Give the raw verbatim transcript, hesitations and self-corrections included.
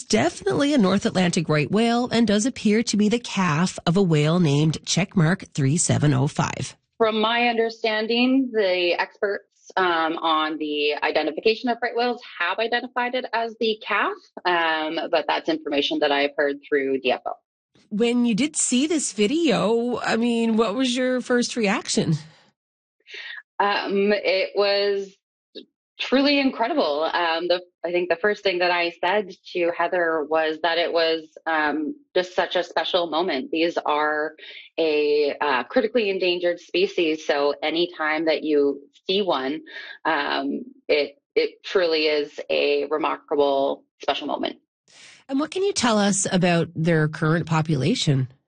definitely a North Atlantic right whale and does appear to be the calf of a whale named Checkmark three seven oh five. From my understanding, the experts um, on the identification of right whales have identified it as the calf, um, but that's information that I've heard through D F O. When you did see this video, I mean, what was your first reaction? Um, it was truly incredible. Um, the, I think the first thing that I said to Heather was that it was um, just such a special moment. These are a uh, critically endangered species, so anytime that you see one, um, it it truly is a remarkable, special moment. And what can you tell us about their current population?